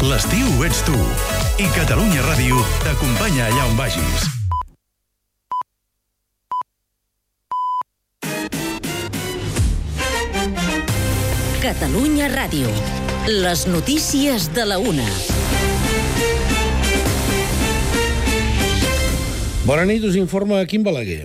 L'estiu ets tu. I Catalunya Ràdio t'acompanya allà on vagis. Catalunya Ràdio. Les notícies de la una. Bona nit, us informa Quim Balaguer.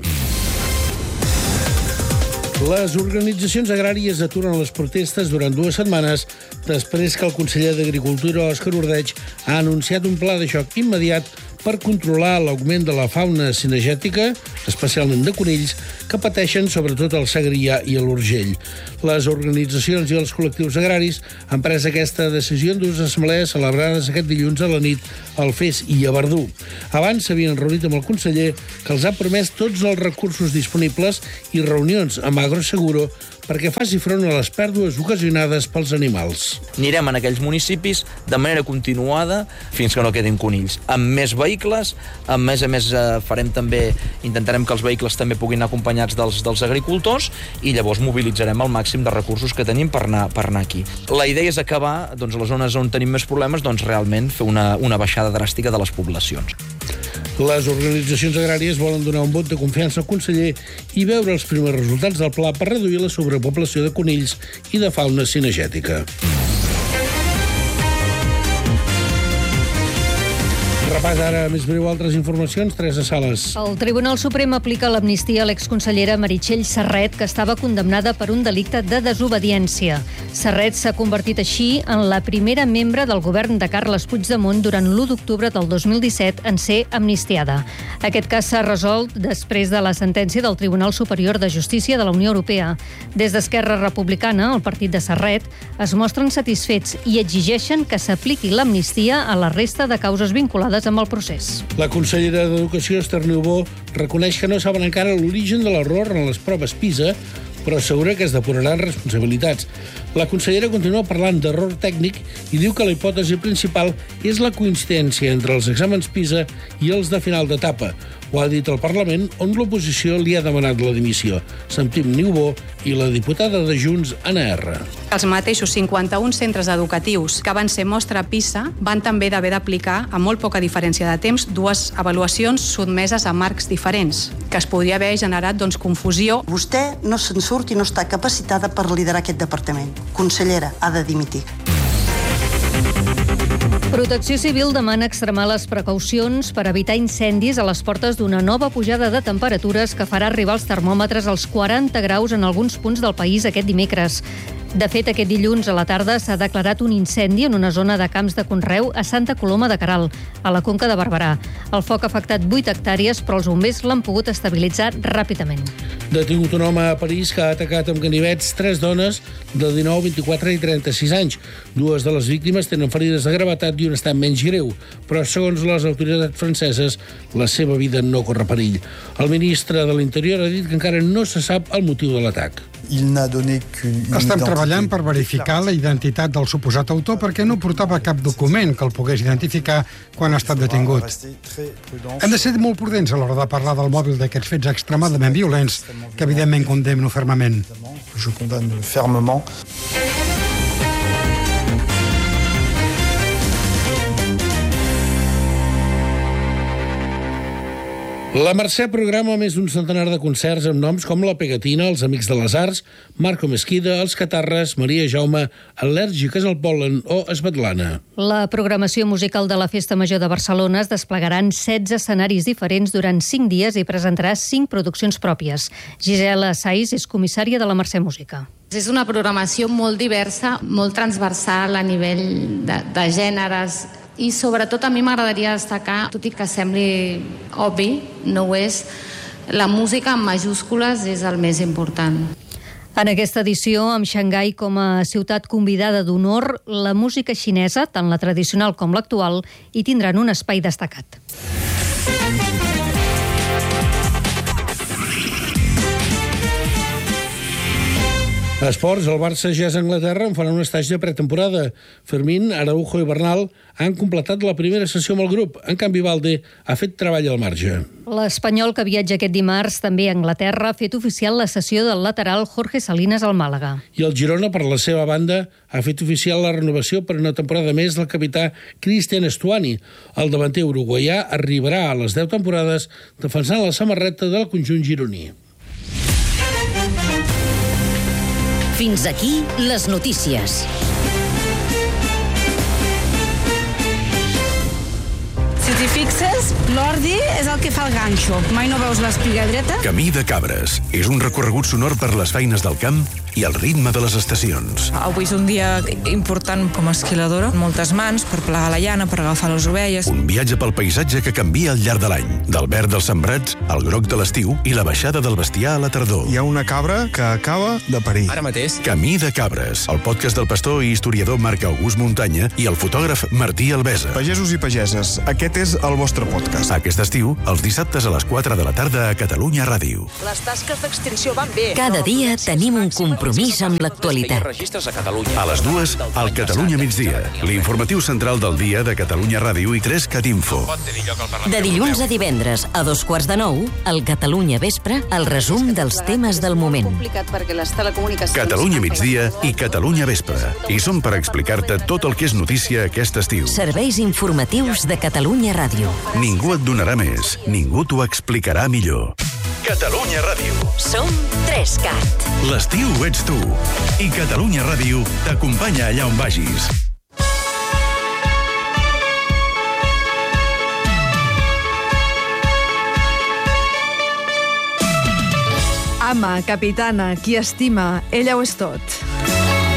Les organitzacions agràries aturen les protestes durant 2 setmanes després que el conseller d'Agricultura, Òscar Ordeig, ha anunciat un pla de xoc immediat per controlar l'augment de la fauna cinegètica, especialment de conills, que pateixen sobretot el segrià i l'urgell. Les organitzacions i els col·lectius agraris han pres aquesta decisió en 2 assemblees celebrades aquest dilluns a la nit al Fes i a Verdú. Abans s'havien reunit amb el conseller, que els ha promès tots els recursos disponibles i reunions amb Agroseguro perquè faci front a les pèrdues ocasionades pels animals. Anirem en aquells municipis de manera continuada fins que no quedin conills. Amb més vehicles, a més farem també, intentarem que els vehicles també puguin anar acompanyats dels agricultors i llavors mobilitzarem el màxim de recursos que tenim per anar aquí. La idea és acabar, a les zones on tenim més problemes, realment fer una baixada dràstica de les poblacions. Les organitzacions agràries volen donar un vot de confiança al conseller i veure els primers resultats del pla per reduir la sobrepoblació de conills i de fauna cinegètica. Repàs ara més breu altres informacions. Teresa Sales. El Tribunal Suprem aplica l'amnistia a l'exconsellera Meritxell Serret, que estava condemnada per un delicte de desobediència. Serret s'ha convertit així en la primera membre del govern de Carles Puigdemont durant l'1 d'octubre del 2017 en ser amnistiada. Aquest cas s'ha resolt després de la sentència del Tribunal Superior de Justícia de la Unió Europea. Des d'Esquerra Republicana, el partit de Serret, es mostren satisfets i exigeixen que s'apliqui l'amnistia a la resta de causes vinculades amb el procés. La consellera d'Educació, Esther Niubó, reconeix que no saben encara l'origen de l'error en les proves PISA, però assegura que es depuraran responsabilitats. La consellera continua parlant d'error tècnic i diu que la hipòtesi principal és la coincidència entre els exàmens PISA i els de final d'etapa. Ho ha dit al Parlament, on l'oposició li ha demanat la dimissió. Sentim Niubó i la diputada de Junts, Anna R. Els mateixos 51 centres educatius que van ser mostra PISA van també d'haver d'aplicar, amb molt poca diferència de temps, 2 avaluacions sotmeses a marcs diferents, que es podria haver generat confusió. Vostè no se'n surt i no està capacitada per liderar aquest departament. Consellera, ha de dimitir. Protecció Civil demana extremar les precaucions per evitar incendis a les portes d'una nova pujada de temperatures que farà arribar els termòmetres als 40 graus en alguns punts del país aquest dimecres. De fet, aquest dilluns a la tarda s'ha declarat un incendi en una zona de camps de conreu a Santa Coloma de Queralt, a la Conca de Barberà. El foc ha afectat 8 hectàrees, però els bombers l'han pogut estabilitzar ràpidament. Detingut un home a París que ha atacat amb ganivets 3 dones de 19, 24 i 36 anys. 2 de les víctimes tenen ferides de gravetat i una està menys greu, però segons les autoritats franceses, la seva vida no corre perill. El ministre de l'Interior ha dit que encara no se sap el motiu de l'atac. Estem treballant per verificar la identitat del suposat autor perquè no portava cap document que el pogués identificar quan ha estat detingut. Hem de ser molt prudents a l'hora de parlar del mòbil d'aquests fets extremadament violents que evidentment condemno fermament. La Mercè programa més d'un centenar de concerts amb noms com La Pegatina, Els Amics de les Arts, Marco Mesquida, Els Catarres, Maria Jaume, Al·lèrgiques al pol·len o Svetlana. La programació musical de la Festa Major de Barcelona es desplegarà en 16 escenaris diferents durant 5 dies i presentarà 5 produccions pròpies. Gisela Saiz és comissària de la Mercè Música. És una programació molt diversa, molt transversal a nivell de gèneres, i sobretot a mi m'agradaria destacar, tot i que sembli obvi, no ho és, la música en majúscules és el més important. En aquesta edició, amb Xangai com a ciutat convidada d'honor, la música xinesa, tant la tradicional com l'actual, hi tindran un espai destacat. A esports, el Barça ja és a Anglaterra on faran un estatge de pretemporada. Fermín, Araujo i Bernal han completat la primera sessió amb el grup. En canvi, Valde ha fet treball al marge. L'espanyol que viatja aquest dimarts també a Anglaterra ha fet oficial la cessió del lateral Jorge Salinas al Màlaga. I el Girona, per la seva banda, ha fet oficial la renovació per una temporada més del capità Cristian Stuani. El davanter uruguaià arribarà a les 10 temporades defensant la samarreta del conjunt gironí. Fins aquí les notícies. Si t'hi fixes, l'ordi és el que fa el ganxo. Mai no veus l'espiga dreta? Camí de Cabres és un recorregut sonor per les feines del camp i el ritme de les estacions. Avui és un dia important com a esquiladora. Moltes mans per plegar la llana, per agafar les ovelles. Un viatge pel paisatge que canvia al llarg de l'any. Del verd dels sembrats al groc de l'estiu i la baixada del bestiar a la tardor. Hi ha una cabra que acaba de parir. Ara mateix. Camí de Cabres, el podcast del pastor i historiador Marc August Muntanya i el fotògraf Martí Albesa. Pagesos i pageses, aquest és el vostre podcast. Aquest estiu, els dissabtes a les 4 de la tarda a Catalunya Ràdio. Les tasques d'extinció van bé. Cada dia tenim un compromís amb l'actualitat. A les 2, al Catalunya Migdia, l'informatiu central del dia de Catalunya Ràdio i 3CAT Info. De dilluns a divendres a 2:45, al Catalunya Vespre, el resum dels temes del moment. Catalunya Migdia i Catalunya Vespre. I som per explicar-te tot el que és notícia aquest estiu. Serveis informatius de Catalunya Ràdio. Ningú et donarà més, ningú t'ho explicarà millor. Catalunya Ràdio. Som 3CAT. L'estiu ets tu. I Catalunya Ràdio t'acompanya allà on vagis. Ama, capitana, qui estima, ella ho és tot.